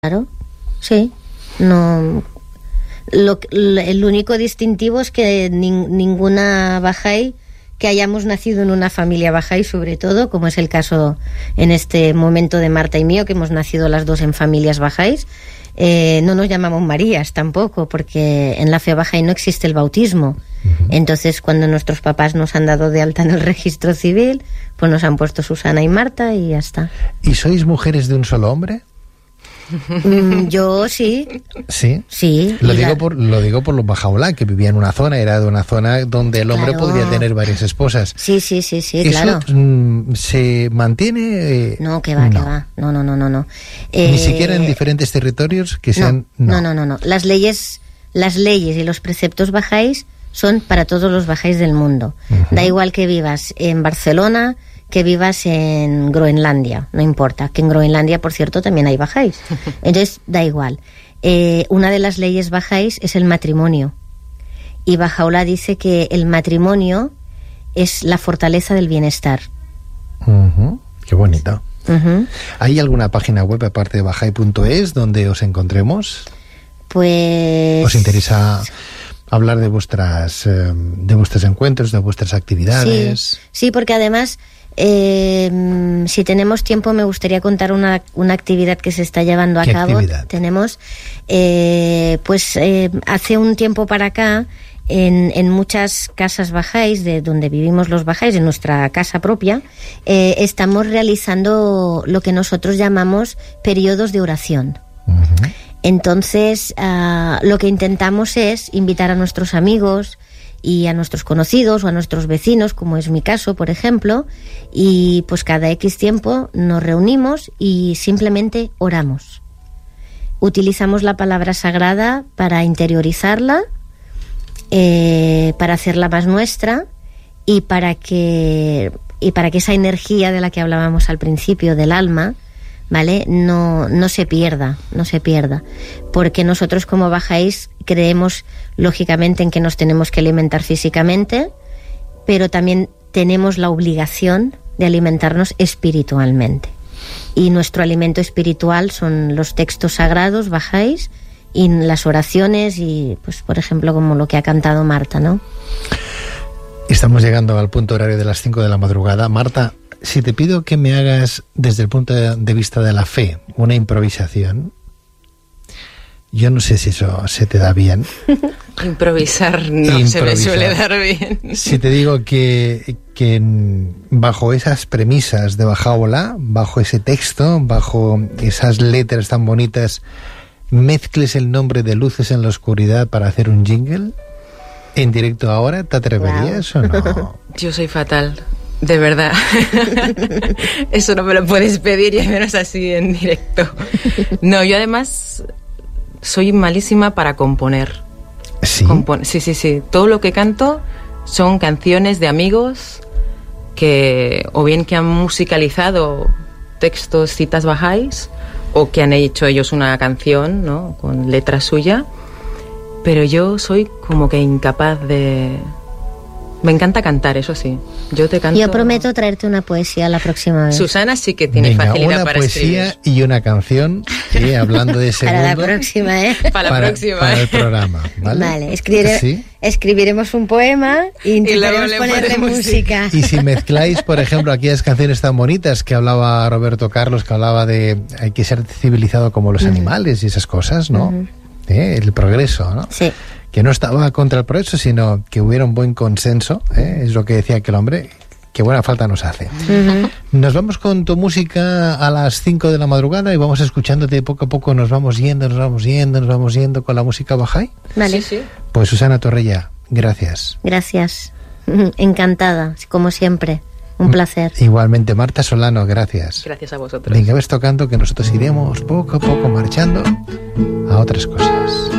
Claro, sí. No, el único distintivo es que ninguna bahá'í que hayamos nacido en una familia bahá'í, sobre todo, como es el caso en este momento de Marta y mío, que hemos nacido las dos en familias bahá'ís, no nos llamamos Marías tampoco, porque en la fe bahá'í no existe el bautismo. Entonces, cuando nuestros papás nos han dado de alta en el registro civil, pues nos han puesto Susana y Marta y ya está. ¿Y sois mujeres de un solo hombre? Yo sí. ¿Sí? Sí. Lo digo por los bahá'u'lláh, que vivían en una zona, era de una zona donde el hombre podría tener varias esposas. Sí, claro. ¿Eso se mantiene? No, que va, que va. No. Ni siquiera en diferentes territorios que sean... No. Las leyes y los preceptos bahá'ís son para todos los bahá'ís del mundo. Da igual que vivas en Barcelona, que vivas en Groenlandia, no importa, que en Groenlandia, por cierto, también hay bahá'ís. Entonces, da igual. Una de las leyes bahá'ís es el matrimonio. Y Baha'u'lláh dice que el matrimonio es la fortaleza del bienestar. Qué bonito. ¿Hay alguna página web aparte de bahá'í.es donde os encontremos? Pues... ¿Os interesa hablar de vuestros encuentros, de vuestras actividades? Sí, porque además... si tenemos tiempo me gustaría contar una actividad que se está llevando a cabo. Actividad? Tenemos hace un tiempo para acá en muchas casas bahá'ís de donde vivimos los bahá'ís, en nuestra casa propia, estamos realizando lo que nosotros llamamos periodos de oración. Entonces lo que intentamos es invitar a nuestros amigos y a nuestros conocidos o a nuestros vecinos, como es mi caso, por ejemplo, y pues cada X tiempo nos reunimos y simplemente oramos. Utilizamos la palabra sagrada para interiorizarla, para hacerla más nuestra y para que esa energía de la que hablábamos al principio del alma, ¿vale? No se pierda, porque nosotros como bahá'ís creemos lógicamente en que nos tenemos que alimentar físicamente, pero también tenemos la obligación de alimentarnos espiritualmente, y nuestro alimento espiritual son los textos sagrados bahá'ís y las oraciones, y pues por ejemplo como lo que ha cantado Marta, ¿no? Estamos llegando al punto horario de las 5 de la madrugada. Marta, si te pido que me hagas, desde el punto de vista de la fe, una improvisación, yo no sé si eso se te da bien. Improvisar no se me suele dar bien. Si te digo que bajo esas premisas de Baha'u'lláh, bajo ese texto, bajo esas letras tan bonitas, mezcles el nombre de Luces en la Oscuridad para hacer un jingle en directo ahora, ¿te atreverías o no? Yo soy fatal. De verdad. Eso no me lo puedes pedir, y al menos así en directo. No, yo además soy malísima para componer. ¿Sí? Sí. Todo lo que canto son canciones de amigos que o bien que han musicalizado textos, citas bahá'ís, o que han hecho ellos una canción, ¿no?, con letra suya. Pero yo soy como que incapaz de... Me encanta cantar, eso sí. Yo prometo traerte una poesía la próxima vez. Susana sí que tiene facilidad para escribir. Una poesía y una canción, hablando de ese para mundo. La próxima, ¿eh? Para el programa, ¿vale? Vale, escribiremos un poema e intentaremos ponerle música. Y si mezcláis, por ejemplo, aquellas canciones tan bonitas que hablaba Roberto Carlos, que hablaba de hay que ser civilizado como los animales y esas cosas, ¿no? El progreso, ¿no? Sí. Que no estaba contra el progreso, sino que hubiera un buen consenso, es lo que decía aquel hombre, que buena falta nos hace. Nos vamos con tu música a las 5 de la madrugada y vamos escuchándote poco a poco, nos vamos yendo con la música bahá'í. Vale. Sí. Pues Susana Torrella, gracias. Gracias. Encantada, como siempre. Un placer. Igualmente, Marta Solano, gracias. Gracias a vosotros. Venga, ves tocando, que nosotros iremos poco a poco marchando a otras cosas.